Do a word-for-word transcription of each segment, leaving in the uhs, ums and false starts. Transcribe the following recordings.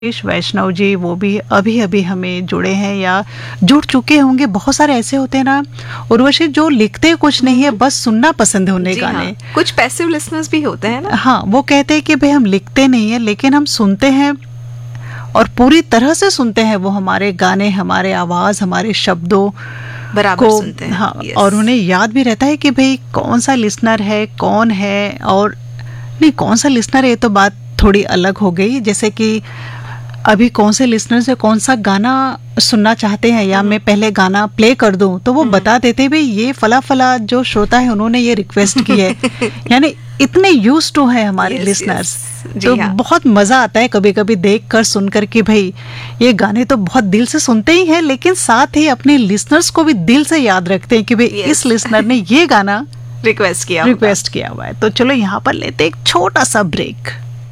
राजेश वैष्णव जी, वो भी अभी अभी हमें जुड़े हैं या जुड़ चुके होंगे। बहुत सारे ऐसे होते हैं ना उर्वशी, जो लिखते कुछ नहीं है, बस सुनना पसंद है उन्हें गाने। हाँ, कुछ पैसिव लिसनर्स भी होते हैं ना। हाँ, वो कहते हैं कि भाई हम लिखते नहीं है लेकिन हम सुनते हैं और पूरी तरह से सुनते हैं। वो हमारे गाने, हमारे आवाज, हमारे शब्दों बराबर को सुनते हैं। हाँ, yes. और उन्हें याद भी रहता है कि भाई कौन सा लिसनर है, कौन है, और नहीं कौन सा लिसनर है, ये तो बात थोड़ी अलग हो गई। जैसे कि अभी कौन से लिसनर से कौन सा गाना सुनना चाहते हैं या मैं पहले गाना प्ले कर दूं, तो वो बता देते भाई ये फला फला जो श्रोता है उन्होंने ये रिक्वेस्ट की है। यानी इतने यूज्ड टू है हमारे yes, लिसनर्स। yes. तो हाँ. बहुत मजा आता है कभी कभी देख कर सुन कर कि भाई ये गाने तो बहुत दिल से सुनते ही हैं, लेकिन साथ ही अपने लिसनर्स को भी दिल से याद रखते हैं कि भाई yes. इस लिसनर ने ये गाना रिक्वेस्ट किया रिक्वेस्ट किया हुआ है। तो चलो यहाँ पर लेते एक छोटा सा ब्रेक।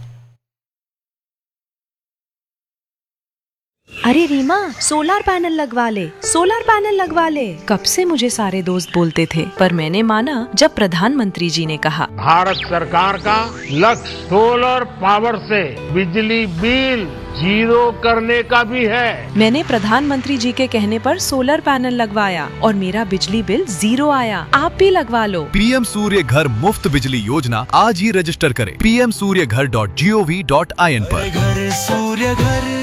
अरे रीमा, सोलर पैनल लगवा ले, सोलर पैनल लगवा ले। कब से मुझे सारे दोस्त बोलते थे, पर मैंने माना जब प्रधानमंत्री जी ने कहा। भारत सरकार का लक्ष्य सोलर पावर से बिजली बिल जीरो करने का भी है। मैंने प्रधानमंत्री जी के कहने पर सोलर पैनल लगवाया और मेरा बिजली बिल जीरो आया। आप भी लगवा लो। पीएम सूर्य घर मुफ्त बिजली योजना आज ही रजिस्टर करें पी एम सूर्य घर dot G O V dot I N पर। घर सूर्य घर